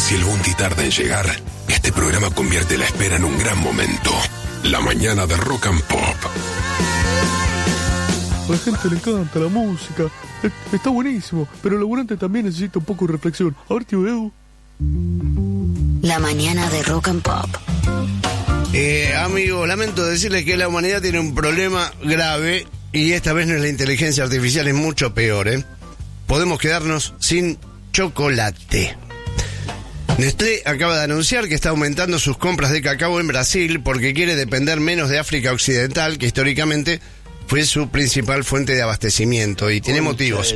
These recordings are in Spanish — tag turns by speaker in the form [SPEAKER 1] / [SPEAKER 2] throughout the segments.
[SPEAKER 1] Si el bondi tarda en llegar, este programa convierte la espera en un gran momento. La mañana de Rock and Pop.
[SPEAKER 2] A la gente le encanta la música. Está buenísimo, pero el laburante también necesita un poco de reflexión. A ver, tío Edu.
[SPEAKER 3] La mañana de Rock and Pop.
[SPEAKER 4] Amigo, lamento decirles que la humanidad tiene un problema grave y esta vez no es la inteligencia artificial, es mucho peor, ¿eh? Podemos quedarnos sin chocolate. Nestlé acaba de anunciar que está aumentando sus compras de cacao en Brasil porque quiere depender menos de África Occidental, que históricamente fue su principal fuente de abastecimiento, y tiene motivos.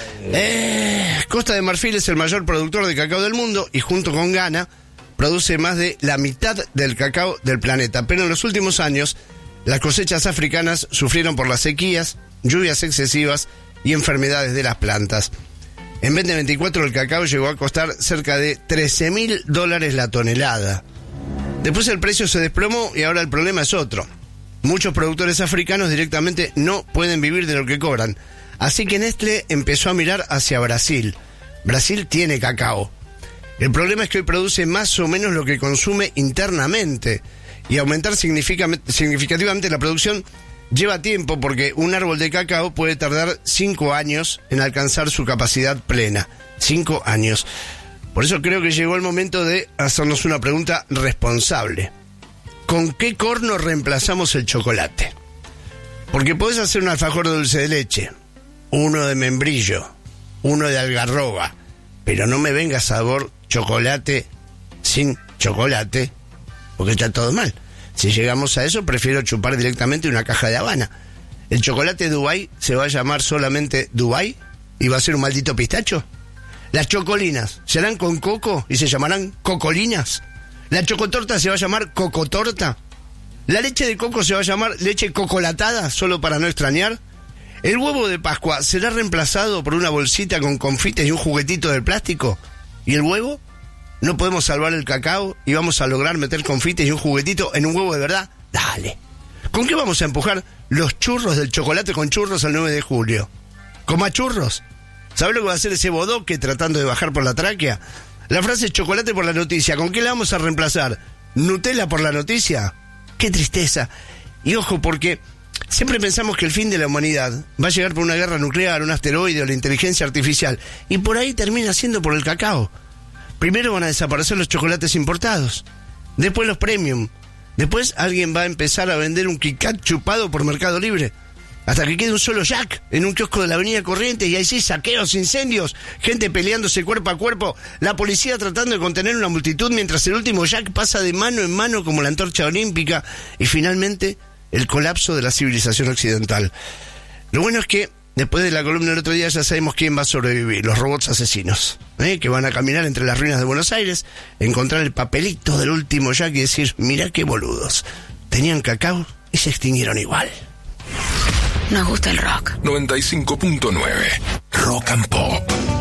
[SPEAKER 4] Costa de Marfil es el mayor productor de cacao del mundo y junto con Ghana produce más de la mitad del cacao del planeta, pero en los últimos años las cosechas africanas sufrieron por las sequías, lluvias excesivas y enfermedades de las plantas. En 2024 el cacao llegó a costar cerca de $13.000 la tonelada. Después el precio se desplomó y ahora el problema es otro. Muchos productores africanos directamente no pueden vivir de lo que cobran. Así que Nestlé empezó a mirar hacia Brasil. Brasil tiene cacao. El problema es que hoy produce más o menos lo que consume internamente. Y aumentar significativamente la producción lleva tiempo porque un árbol de cacao puede tardar 5 años en alcanzar su capacidad plena. 5 años. Por eso creo que llegó el momento de hacernos una pregunta responsable. ¿Con qué corno reemplazamos el chocolate? Porque podés hacer un alfajor de dulce de leche, uno de membrillo, uno de algarroba, pero no me venga sabor chocolate sin chocolate, porque está todo mal. Si llegamos a eso, prefiero chupar directamente una caja de Habana. ¿El chocolate Dubái se va a llamar solamente Dubái y va a ser un maldito pistacho? ¿Las chocolinas serán con coco y se llamarán cocolinas? ¿La chocotorta se va a llamar cocotorta? ¿La leche de coco se va a llamar leche cocolatada, solo para no extrañar? ¿El huevo de Pascua será reemplazado por una bolsita con confites y un juguetito de plástico? ¿Y el huevo? ¿No podemos salvar el cacao y vamos a lograr meter confites y un juguetito en un huevo de verdad? Dale. ¿Con qué vamos a empujar los churros del chocolate con churros el 9 de julio? ¿Coma churros? ¿Sabes lo que va a hacer ese bodoque tratando de bajar por la tráquea? La frase chocolate por la noticia, ¿con qué la vamos a reemplazar? ¿Nutella por la noticia? ¡Qué tristeza! Y ojo, porque siempre pensamos que el fin de la humanidad va a llegar por una guerra nuclear, un asteroide o la inteligencia artificial, y por ahí termina siendo por el cacao. Primero van a desaparecer los chocolates importados, después los premium, después alguien va a empezar a vender un Kit Kat chupado por Mercado Libre, hasta que quede un solo Jack en un kiosco de la Avenida Corrientes, y ahí sí, saqueos, incendios, gente peleándose cuerpo a cuerpo, la policía tratando de contener una multitud mientras el último Jack pasa de mano en mano como la antorcha olímpica, y finalmente el colapso de la civilización occidental. Lo bueno es que después de la columna del otro día ya sabemos quién va a sobrevivir, los robots asesinos, que van a caminar entre las ruinas de Buenos Aires, encontrar el papelito del último Jack y decir, mirá qué boludos, tenían cacao y se extinguieron igual.
[SPEAKER 3] Nos gusta el rock.
[SPEAKER 1] 95.9 Rock and Pop.